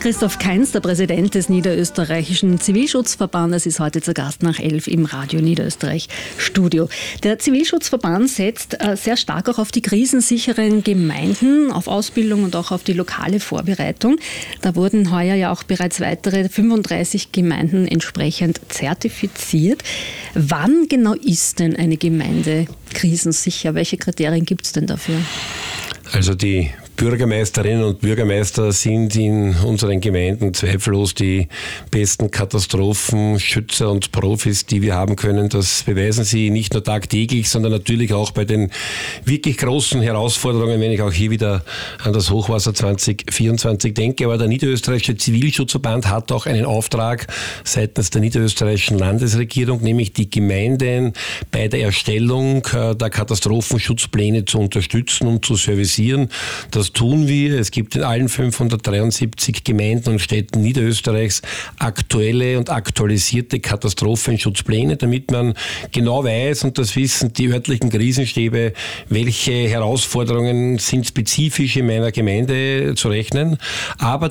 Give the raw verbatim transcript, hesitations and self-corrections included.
Christoph Kainz, der Präsident des Niederösterreichischen Zivilschutzverbandes, ist heute zu Gast nach elf im Radio Niederösterreich Studio. Der Zivilschutzverband setzt äh, sehr stark auch auf die krisensicheren Gemeinden, auf Ausbildung und auch auf die lokale Vorbereitung. Da wurden heuer ja auch bereits weitere fünfunddreißig Gemeinden entsprechend zertifiziert. Wann genau ist denn eine Gemeinde krisensicher? Welche Kriterien gibt es denn dafür? Also die Bürgermeisterinnen und Bürgermeister sind in unseren Gemeinden zweifellos die besten Katastrophenschützer und Profis, die wir haben können. Das beweisen sie nicht nur tagtäglich, sondern natürlich auch bei den wirklich großen Herausforderungen, wenn ich auch hier wieder an das Hochwasser zwanzig vierundzwanzig denke. Aber der Niederösterreichische Zivilschutzverband hat auch einen Auftrag seitens der niederösterreichischen Landesregierung, nämlich die Gemeinden bei der Erstellung der Katastrophenschutzpläne zu unterstützen und zu servicieren. Das tun wir. Es gibt in allen fünfhundertdreiundsiebzig Gemeinden und Städten Niederösterreichs aktuelle und aktualisierte Katastrophenschutzpläne, damit man genau weiß, und das wissen die örtlichen Krisenstäbe, welche Herausforderungen sind spezifisch in meiner Gemeinde zu rechnen. Aber